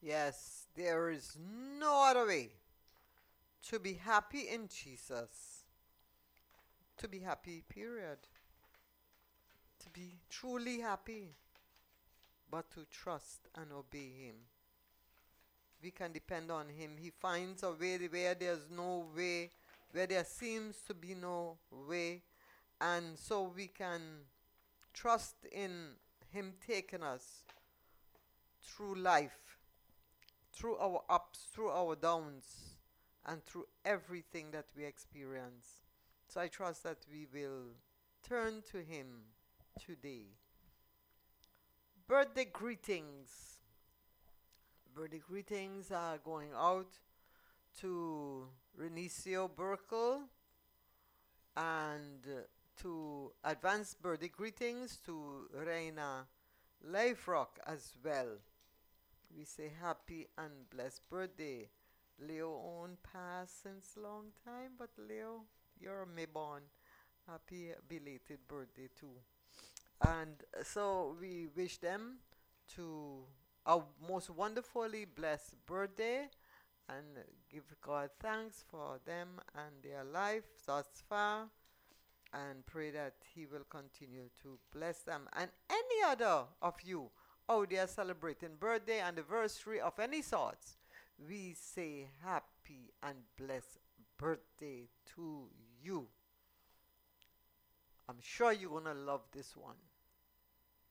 Yes, there is no other way to be happy in Jesus. To be happy, period. To be truly happy, but to trust and obey Him. We can depend on Him. He finds a way where there's no way, where there seems to be no way. And so we can trust in Him taking us through life, through our ups, through our downs, and through everything that we experience. So I trust that we will turn to Him today. Birthday greetings. Birthday greetings are going out to Renicio Burkle and to advance birthday greetings to Reina Leifrock as well. We say happy and blessed birthday. Leo own passed since long time, but Leo, you're me born. Happy belated birthday too. And so we wish them to a most wonderfully blessed birthday and give God thanks for them and their life thus far and pray that He will continue to bless them and any other of you out there celebrating birthday, anniversary of any sorts. We say happy and blessed birthday to you. I'm sure you're gonna love this one.